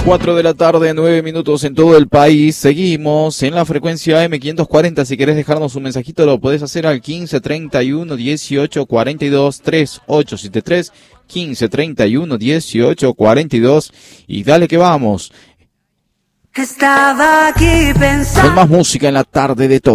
4 de la tarde, 9 minutos en todo el país. Seguimos en la frecuencia M540. Si querés dejarnos un mensajito, lo podés hacer al 15 31 18 42 3873. 15 31 18 42. Y dale que vamos. Estaba aquí pensando. Con más música en la tarde de todo.